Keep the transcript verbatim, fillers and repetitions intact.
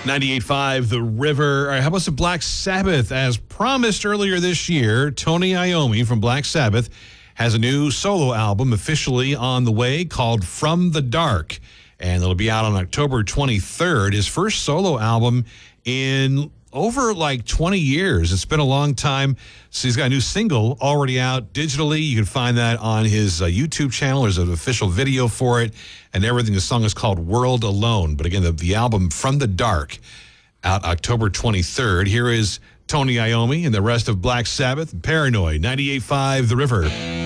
ninety-eight point five The River. All right, how about some Black Sabbath? As promised earlier this year, Tony Iommi from Black Sabbath has a new solo album officially on the way called From the Dark, and it'll be out on October twenty-third. His first solo album in over like twenty years. It's been a long time. So he's got a new single already out digitally. You can find that on his uh, YouTube channel. There's an official video for it and everything. The song is called World Alone. But again, the, the album From the Dark, out October twenty-third. Here is Tony Iommi and the rest of Black Sabbath. Paranoid, ninety-eight point five The River.